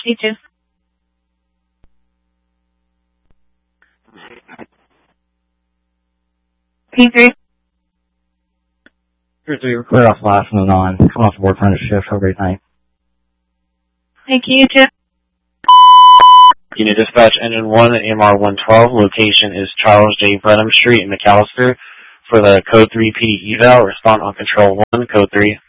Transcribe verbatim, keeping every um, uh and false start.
P two. P three. P three, we're clear off last from the nine. Come off board for a shift. Have a great night. Thank you, you too. Unit Dispatch, Engine one, M R one twelve. Location is Charles J. Brenham Street in McAllister. For the Code three P D eval, respond on Control one, Code three.